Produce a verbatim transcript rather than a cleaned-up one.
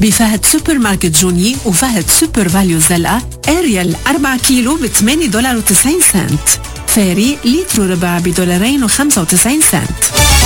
بفهد سوبر ماركت جوني وفهد سوبر فاليو الزلقة. اريال أربعة كيلو ب ثمانية دولار وتسعين سنت. فاري لتر ربع بدولارين وخمسة وتسعين سنت.